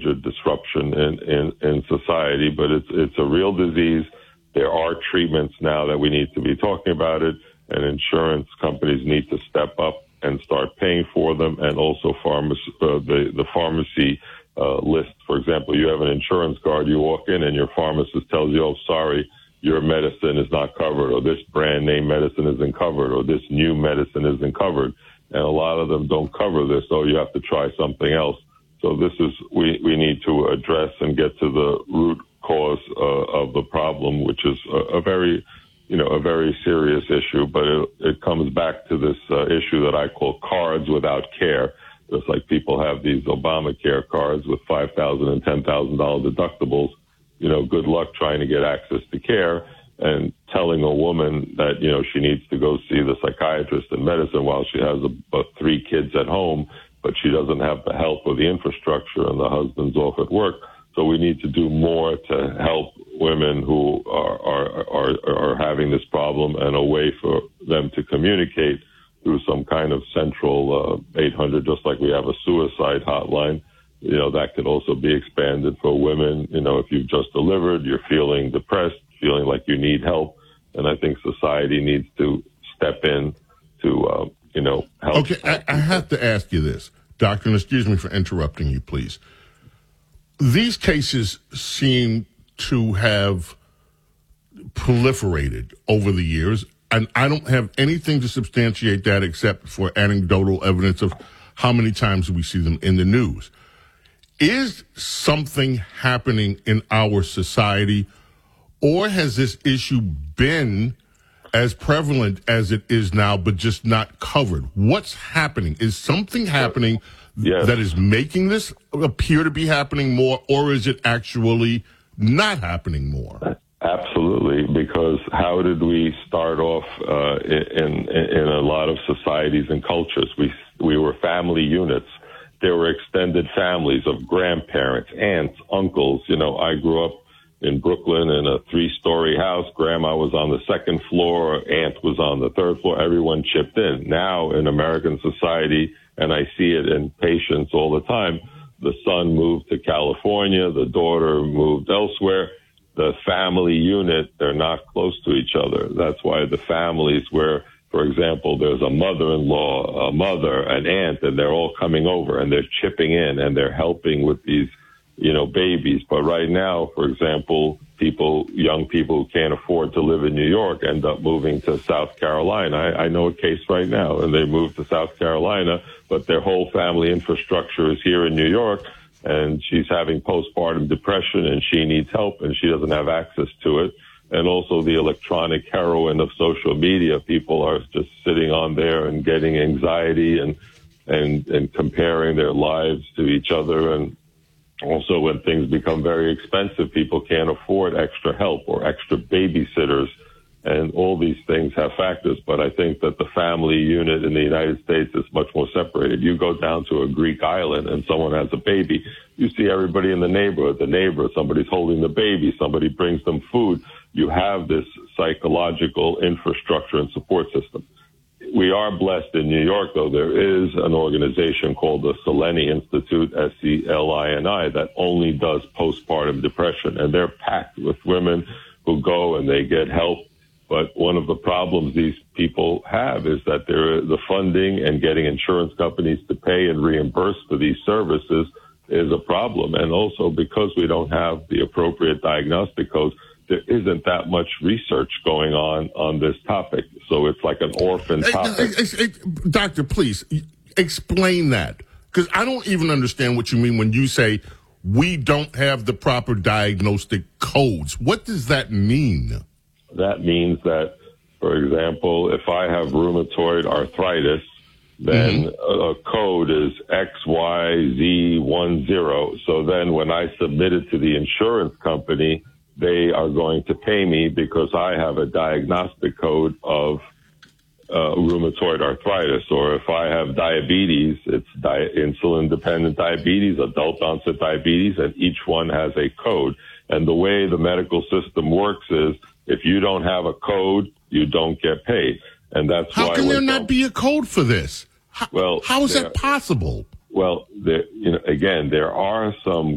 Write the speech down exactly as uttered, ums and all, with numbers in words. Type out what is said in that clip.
major disruption in, in, in society, but it's it's a real disease. There are treatments now that we need to be talking about it, and insurance companies need to step up and start paying for them, and also pharmacy, uh, the, the pharmacy uh, list. For example, you have an insurance card, you walk in and your pharmacist tells you, oh, sorry, your medicine is not covered, or this brand name medicine isn't covered, or this new medicine isn't covered. And a lot of them don't cover this, so you have to try something else. So this is, we, we need to address and get to the root cause uh, of the problem, which is a, a very, you know, a very serious issue. But it, it comes back to this uh, issue that I call cards without care. It's like people have these Obamacare cards with five thousand dollars and ten thousand dollars deductibles. You know, good luck trying to get access to care, and telling a woman that, you know, she needs to go see the psychiatrist in medicine while she has a, a three kids at home, but she doesn't have the help or the infrastructure and the husband's off at work. So we need to do more to help women who are, are, are, are having this problem, and a way for them to communicate through some kind of central uh, eight hundred, just like we have a suicide hotline. You know, that could also be expanded for women. You know, if you've just delivered, you're feeling depressed, feeling like you need help. And I think society needs to step in to, uh, you know, help. Okay, I, I have to ask you this, Doctor, and excuse me for interrupting you, please. These cases seem to have proliferated over the years, and I don't have anything to substantiate that except for anecdotal evidence of how many times we see them in the news. Is something happening in our society, or has this issue been as prevalent as it is now, but just not covered? What's happening? Is something happening yes. that is making this appear to be happening more, or is it actually not happening more? Absolutely, because how did we start off uh, in, in in a lot of societies and cultures? We we were family units. There were extended families of grandparents, aunts, uncles. You know, I grew up in Brooklyn in a three-story house. Grandma was on the second floor. Aunt was on the third floor. Everyone chipped in. Now in American society, and I see it in patients all the time, the son moved to California. The daughter moved elsewhere. The family unit, they're not close to each other. That's why the families where, for example, there's a mother-in-law, a mother, an aunt, and they're all coming over and they're chipping in and they're helping with these, you know, babies. But right now, for example, people, young people who can't afford to live in New York end up moving to South Carolina. I, I know a case right now, and they moved to South Carolina, but their whole family infrastructure is here in New York, and she's having postpartum depression and she needs help and she doesn't have access to it. And also the electronic heroin of social media. People are just sitting on there and getting anxiety and, and, and comparing their lives to each other. And also when things become very expensive, people can't afford extra help or extra babysitters. And all these things have factors. But I think that the family unit in the United States is much more separated. You go down to a Greek island and someone has a baby, you see everybody in the neighborhood, the neighbor, somebody's holding the baby, somebody brings them food. You have this psychological infrastructure and support system. We are blessed in New York, though. There is an organization called the Seleni Institute, S E L I N I, that only does postpartum depression. And they're packed with women who go and they get help. But one of the problems these people have is that there, the funding and getting insurance companies to pay and reimburse for these services is a problem. And also because we don't have the appropriate diagnostic codes, there isn't that much research going on on this topic. So it's like an orphan topic. Hey, hey, hey, doctor, please explain that, because I don't even understand what you mean when you say we don't have the proper diagnostic codes. What does that mean? That means that, for example, if I have rheumatoid arthritis, then mm-hmm. a code is X Y Z ten. So then when I submit it to the insurance company, they are going to pay me because I have a diagnostic code of uh, rheumatoid arthritis. Or if I have diabetes, it's di- insulin-dependent diabetes, adult onset diabetes, and each one has a code. And the way the medical system works is if you don't have a code, you don't get paid. And that's how why can there not be a code for this? How, well, how is there, that possible? Well, there, you know, again, there are some